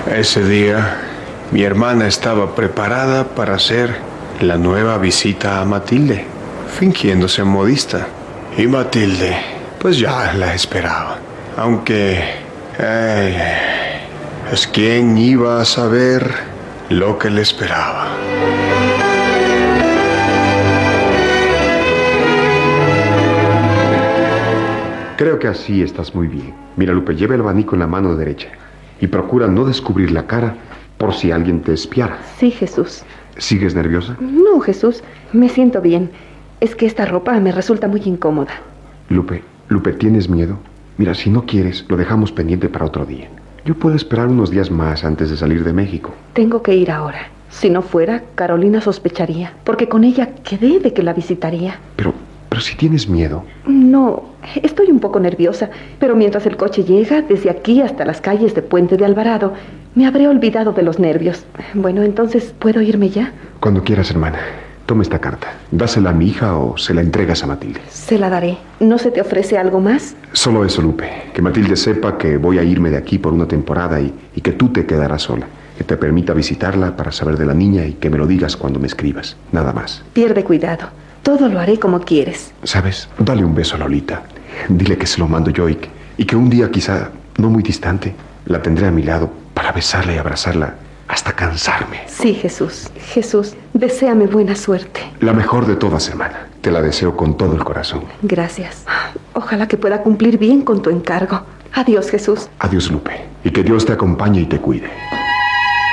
Ese día, mi hermana estaba preparada para hacer la nueva visita a Matilde, fingiéndose modista. Y Matilde, pues ya la esperaba. Aunque, pues quién iba a saber lo que le esperaba. Creo que así estás muy bien. Mira, Lupe, lleva el abanico en la mano derecha y procura no descubrir la cara por si alguien te espiara. Sí, Jesús. ¿Sigues nerviosa? No, Jesús, me siento bien. Es que esta ropa me resulta muy incómoda. Lupe, ¿tienes miedo? Mira, si no quieres, lo dejamos pendiente para otro día. Yo puedo esperar unos días más antes de salir de México. Tengo que ir ahora. Si no fuera, Carolina sospecharía, porque con ella quedé de que la visitaría. Pero si tienes miedo. No, estoy un poco nerviosa, pero mientras el coche llega, desde aquí hasta las calles de Puente de Alvarado, me habré olvidado de los nervios. Bueno, entonces, ¿puedo irme ya? Cuando quieras, hermana. Toma esta carta. Dásela a mi hija o se la entregas a Matilde. Se la daré. ¿No se te ofrece algo más? Solo eso, Lupe. Que Matilde sepa que voy a irme de aquí por una temporada y que tú te quedarás sola. Que te permita visitarla para saber de la niña y que me lo digas cuando me escribas. Nada más. Pierde cuidado. Todo lo haré como quieres. ¿Sabes? Dale un beso a Lolita. Dile que se lo mando yo y que un día, quizá no muy distante, la tendré a mi lado para besarla y abrazarla hasta cansarme. Sí, Jesús. Jesús, deséame buena suerte. La mejor de todas, hermana. Te la deseo con todo el corazón. Gracias. Ojalá que pueda cumplir bien con tu encargo. Adiós, Jesús. Adiós, Lupe. Y que Dios te acompañe y te cuide.